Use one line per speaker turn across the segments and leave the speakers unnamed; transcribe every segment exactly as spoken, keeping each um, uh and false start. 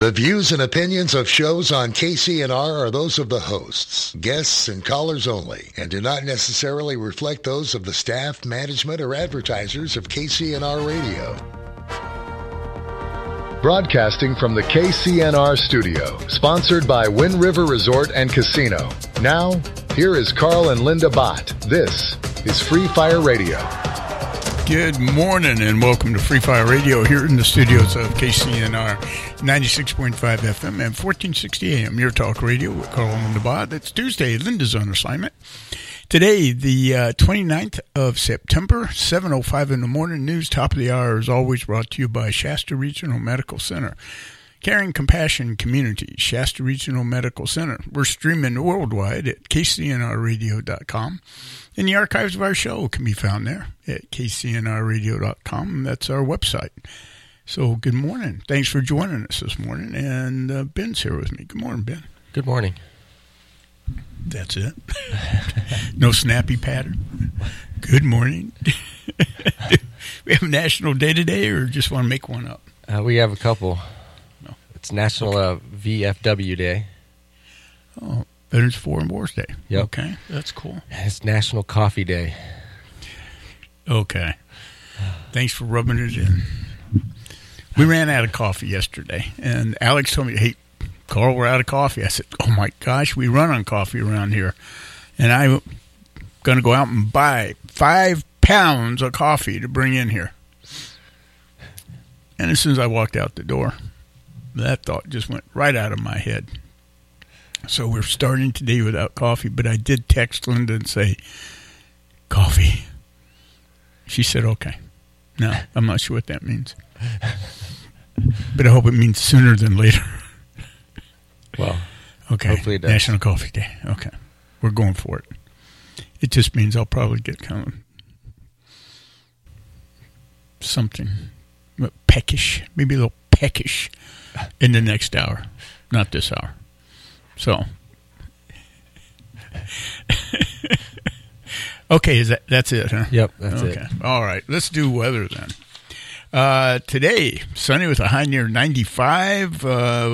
The views and opinions of shows on K C N R are those of the hosts, guests, and callers only, and do not necessarily reflect those of the staff, management, or advertisers of K C N R Radio. Broadcasting from the K C N R studio, sponsored by Wind River Resort and Casino. Now, here is Carl and Linda Bott. This is Free Fire Radio.
Good morning and welcome to Free Fire Radio here in the studios of K C N R ninety-six point five F M and fourteen sixty A M, your talk radio with Carl and Linda Bott. It's Tuesday, Linda's on assignment. Today, the uh, twenty-ninth of September, seven oh five in the morning. News top of the hour is always brought to you by Shasta Regional Medical Center. Caring Compassion Community, Shasta Regional Medical Center. We're streaming worldwide at K C N R radio dot com. And the archives of our show can be found there at K C N R radio dot com. That's our website. So good morning. Thanks for joining us this morning. And uh, Ben's here with me. Good morning, Ben.
Good morning.
That's it. No snappy pattern. Good morning. We have a national day today, or just want to make one up?
Uh, we have a couple.
No.
It's National
Okay.
uh, V F W Day.
Oh, Veterans Foreign Wars Day.
Yep.
Okay, that's cool.
And it's National Coffee Day.
Okay. Thanks for rubbing it in. We ran out of coffee yesterday, and Alex told me, hey, Carl, we're out of coffee. I said, oh, my gosh, we run on coffee around here. And I'm going to go out and buy five pounds of coffee to bring in here. And as soon as I walked out the door, that thought just went right out of my head. So we're starting today without coffee, but I did text Linda and say, coffee. She said, okay. No, I'm not sure what that means. But I hope it means sooner than later.
Well,
okay.
Hopefully it does.
National Coffee Day. Okay. We're going for it. It just means I'll probably get kind of something peckish, maybe a little peckish in the next hour, not this hour. So, okay, is that that's it, huh?
Yep, that's
okay.
it.
All right, let's do weather then. Uh, today, sunny with a high near ninety-five, uh,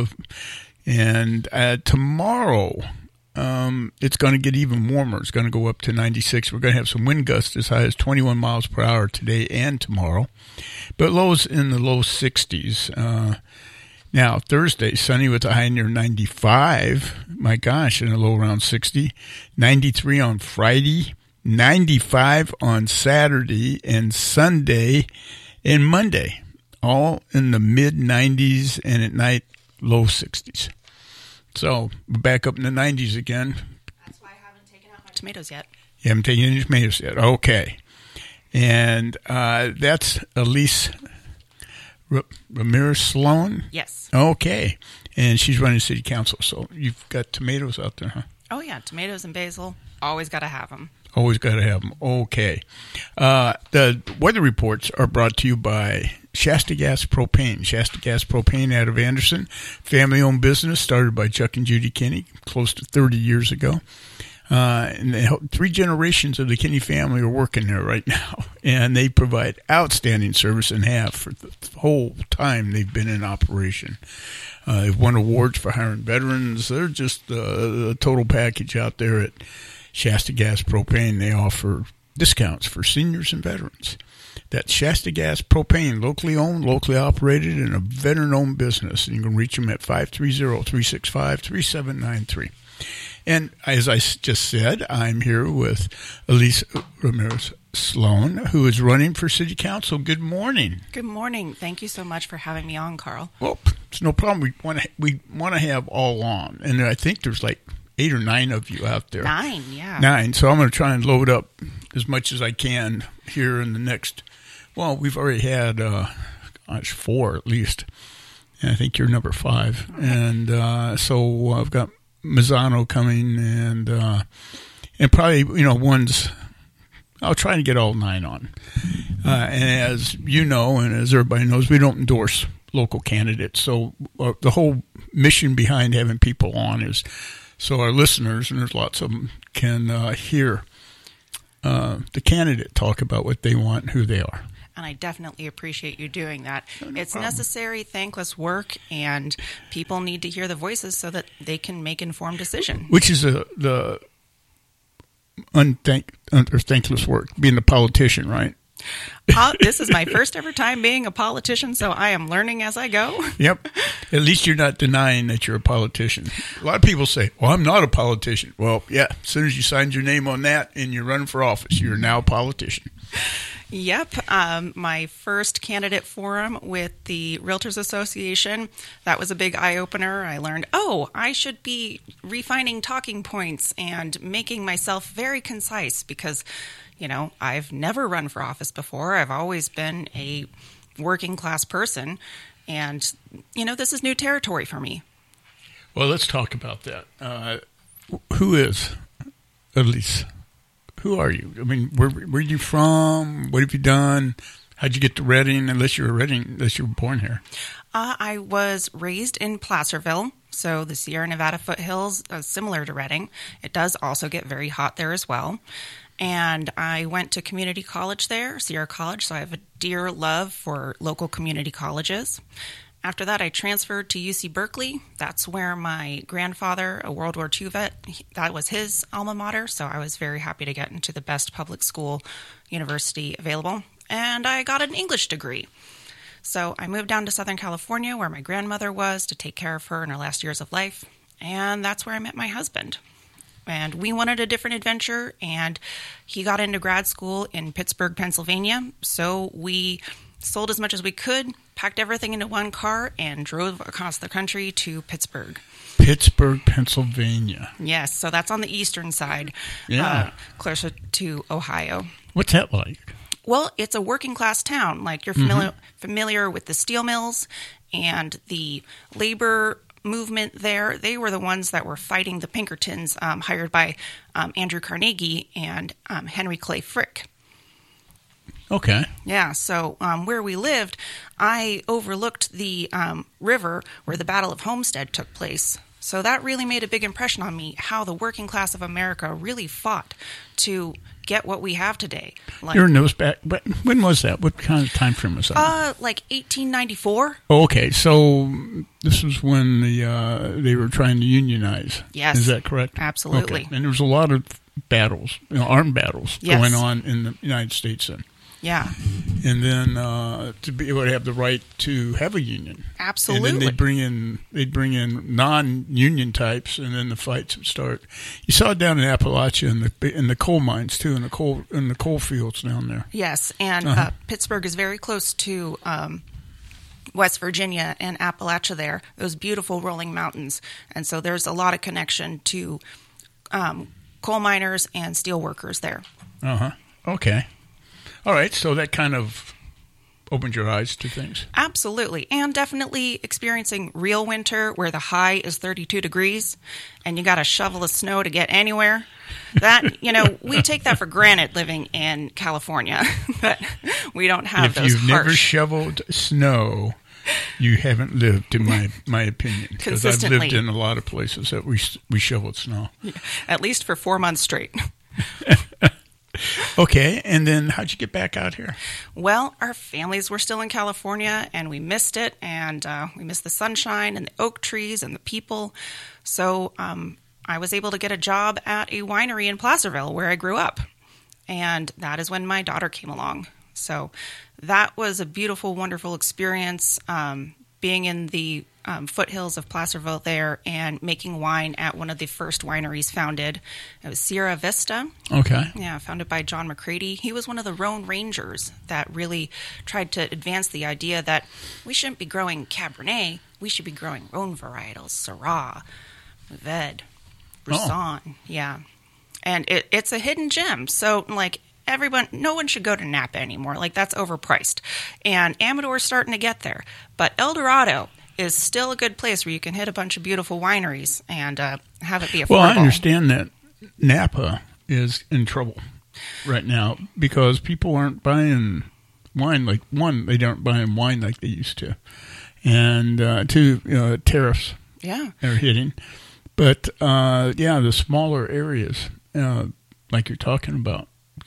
and uh, tomorrow, um, it's going to get even warmer. It's going to go up to ninety-six. We're going to have some wind gusts as high as twenty-one miles per hour today and tomorrow, but lows in the low sixties. Uh, Now, Thursday, sunny with a high near ninety-five. My gosh, and a low around sixty. ninety-three on Friday, ninety-five on Saturday, and Sunday and Monday. All in the mid nineties, and at night, low sixties. So, we're back up in the nineties again.
That's why I haven't taken out my tomatoes yet.
You haven't taken any tomatoes yet. Okay. And uh, that's Elise R- Ramirez Sloan?
Yes.
Okay. And she's running city council, so you've got tomatoes out there, huh?
Oh, yeah. Tomatoes and basil. Always got to have them.
Always got to have them. Okay. Uh, the weather reports are brought to you by Shasta Gas Propane. Shasta Gas Propane out of Anderson. Family-owned business started by Chuck and Judy Kinney close to thirty years ago. Uh, and they, three generations of the Kinney family are working there right now, and they provide outstanding service and have for the whole time they've been in operation. Uh, they've won awards for hiring veterans. They're just uh, a total package out there at Shasta Gas Propane. They offer discounts for seniors and veterans. That's Shasta Gas Propane, locally owned, locally operated, and a veteran-owned business. And you can reach them at five three zero, three six five, three seven nine three. And as I just said, I'm here with Elise Ramirez Sloan, who is running for city council. Good morning.
Good morning. Thank you so much for having me on, Carl.
Well, it's no problem. We want to we want to have all on, and I think there's like eight or nine of you out there.
Nine, yeah.
Nine. So I'm going to try and load up as much as I can here in the next. Well, we've already had uh, gosh, four at least, and I think you're number five, right. and uh, so I've got Mazzano coming, and uh, and probably, you know, one's, I'll try to get all nine on. Uh, and as you know, and as everybody knows, we don't endorse local candidates. So uh, the whole mission behind having people on is so our listeners, and there's lots of them, can uh, hear uh, the candidate talk about what they want and who they are.
and I definitely appreciate you doing that.
No, no
it's
problem.
necessary, thankless work, and people need to hear the voices so that they can make informed decision.
Which is a, the unthank, or thankless work, being a politician, right?
Uh, this is my first ever time being a politician, so I am learning as I go.
Yep. At least you're not denying that you're a politician. A lot of people say, well, I'm not a politician. Well, yeah, as soon as you signed your name on that and you're running for office, you're now a politician.
Yep. Um, my first candidate forum with the Realtors Association, that was a big eye-opener. I learned, oh, I should be refining talking points and making myself very concise because, you know, I've never run for office before. I've always been a working class person. And, you know, this is new territory for me.
Well, let's talk about that. Uh, who is Elise? Who are you? I mean, where where are you from? What have you done? How'd you get to Redding? Unless you were Redding, unless you were born here.
Uh, I was raised in Placerville, so the Sierra Nevada foothills, uh, similar to Redding. It does also get very hot there as well. And I went to community college there, Sierra College, so I have a dear love for local community colleges. After that, I transferred to U C Berkeley. That's where my grandfather, a World War Two vet, he, that was his alma mater, so I was very happy to get into the best public school university available. And I got an English degree. So I moved down to Southern California, where my grandmother was, to take care of her in her last years of life. And that's where I met my husband. And we wanted a different adventure, and he got into grad school in Pittsburgh, Pennsylvania. So we sold as much as we could, packed everything into one car, and drove across the country to Pittsburgh.
Pittsburgh, Pennsylvania.
Yes, so that's on the eastern side,
Yeah.
uh, closer to Ohio.
What's that like?
Well, it's a working class town. Like, you're familiar mm-hmm. familiar with the steel mills and the labor movement there. They were the ones that were fighting the Pinkertons, um, hired by um, Andrew Carnegie and um, Henry Clay Frick.
Okay.
Yeah, so um, where we lived, I overlooked the um, river where the Battle of Homestead took place. So that really made a big impression on me, how the working class of America really fought to get what we have today. Like,
You're in those back. But when was that? What kind of time frame was that?
Uh, like eighteen ninety-four.
Oh, okay, so this was when the uh, they were trying to unionize.
Yes.
Is that correct?
Absolutely.
Okay. And there was a lot of battles, you know, armed battles
Yes.
going on in the United States then.
Yeah,
And then uh, to be able to have the right to have a union.
absolutely.
And then they'd bring in they'd bring in non-union types, and then the fights would start. You saw it down in Appalachia in the in the coal mines too, in the coal in the coal fields down there.
Yes, and
Uh-huh.
uh, Pittsburgh is very close to um, West Virginia and Appalachia there, those beautiful rolling mountains. And so there's a lot of connection to um, coal miners and steel workers there.
Uh huh. Okay. All right. So that kind of opened your eyes to things.
Absolutely. And definitely experiencing real winter where the high is thirty-two degrees and you got a shovel of snow to get anywhere. That, you know, we take that for granted living in California, but we don't have
If
those
you've never
harsh...
shoveled snow, you haven't lived, in my my opinion. Because I've
Consistently.
lived in a lot of places that we we shoveled snow.
At least for four months straight.
Okay, and then how'd you get back out here?
Well, our families were still in California, and we missed it, and uh, we missed the sunshine and the oak trees and the people. So um, I was able to get a job at a winery in Placerville, where I grew up, and that is when my daughter came along. So that was a beautiful, wonderful experience, um, being in the um, foothills of Placerville there and making wine at one of the first wineries founded. It was Sierra Vista.
Okay.
Yeah, founded by John McCready. He was one of the Rhone Rangers that really tried to advance the idea that we shouldn't be growing Cabernet, we should be growing Rhone varietals, Syrah, Mourvedre, Roussanne. Oh. Yeah. And it, it's a hidden gem. So, like, everyone, no one should go to Napa anymore. Like, that's overpriced. And Amador's starting to get there. But El Dorado is still a good place where you can hit a bunch of beautiful wineries and uh, have it be affordable.
Well, I understand that Napa is in trouble right now because people aren't buying wine like, one, they aren't buying wine like they used to. And uh, two, uh, tariffs
yeah.
are hitting. But, uh, yeah, the smaller areas, uh, like you're talking about,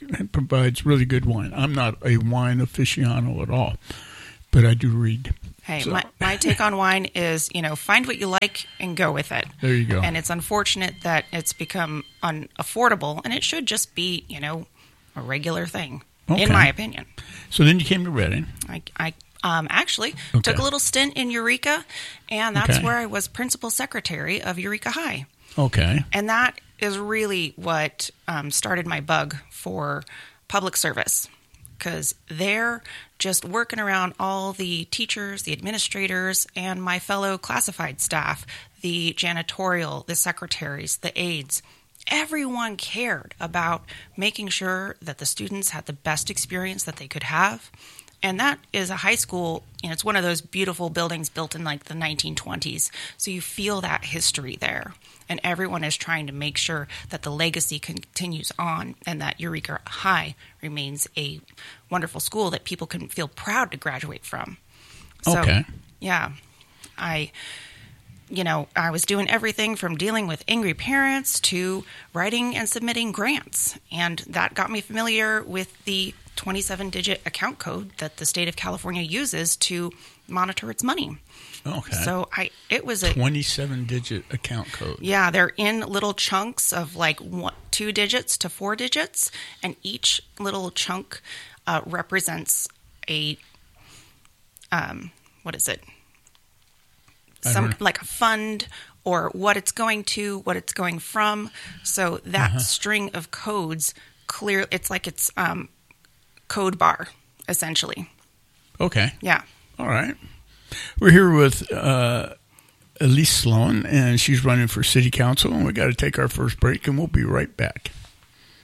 provides really good wine. I'm not a wine aficionado at all, but I do read.
Hey,
So-
my, my take on wine is, you know, find what you like and go with it.
There you go.
And it's unfortunate that it's become unaffordable, and it should just be, you know, a regular thing,
Okay.
in my opinion.
So then you came to Reading.
I, I um, actually
Okay.
took a little stint in Eureka, and that's
Okay.
where I was principal secretary of Eureka High.
Okay.
And that is really what um, started my bug for public service, because they're just working around all the teachers, the administrators, and my fellow classified staff, the janitorial, the secretaries, the aides. Everyone cared about making sure that the students had the best experience that they could have. And that is a high school, you know, it's one of those beautiful buildings built in like the nineteen twenties. So you feel that history there. And everyone is trying to make sure that the legacy continues on and that Eureka High remains a wonderful school that people can feel proud to graduate from. So,
Okay.
yeah, I, you know, I was doing everything from dealing with angry parents to writing and submitting grants. And that got me familiar with the twenty-seven digit account code that the state of California uses to monitor its money.
Okay.
So I, it was a,
twenty-seven digit account code.
yeah, they're in little chunks of like one, two digits to four digits, and each little chunk uh, represents a, um, what is it?
I
Some
don't know.
like a fund or what it's going to, what it's going from. So that
Uh-huh.
string of codes clear. It's like it's um, code bar essentially.
Okay.
Yeah.
All right. We're here with uh, Elise Sloan, and she's running for city council, and we got to take our first break, and we'll be right back.